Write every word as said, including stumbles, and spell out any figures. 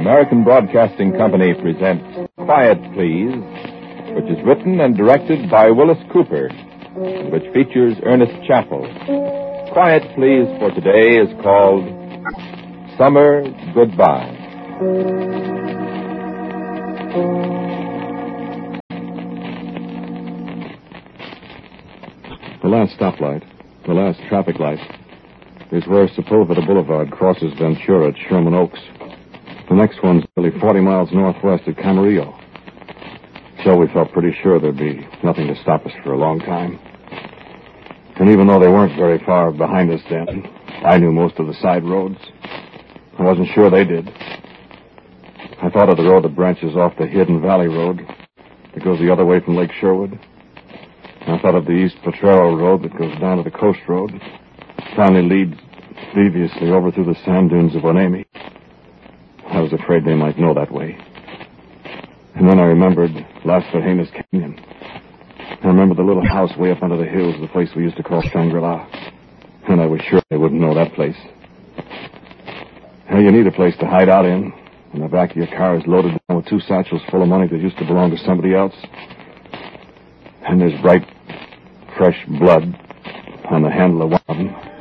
American Broadcasting Company presents Quiet Please, which is written and directed by Willis Cooper, and which features Ernest Chappell. Quiet Please for today is called Summer Goodbye. The last stoplight, the last traffic light, is where Sepulveda Boulevard crosses Ventura at Sherman Oaks. The next one's nearly forty miles northwest at Camarillo. So we felt pretty sure there'd be nothing to stop us for a long time. And even though they weren't very far behind us then, I knew most of the side roads. I wasn't sure they did. I thought of the road that branches off the Hidden Valley Road that goes the other way from Lake Sherwood. I thought of the East Potrero Road that goes down to the Coast Road, finally leads deviously over through the sand dunes of Onami. I was afraid they might know that way. And then I remembered Las Vergenas Canyon. I remembered the little house way up under the hills, the place we used to call Shangri-La. And I was sure they wouldn't know that place. Now, you need a place to hide out in, and the back of your car is loaded down with two satchels full of money that used to belong to somebody else. And there's bright, fresh blood on the handle of one of them.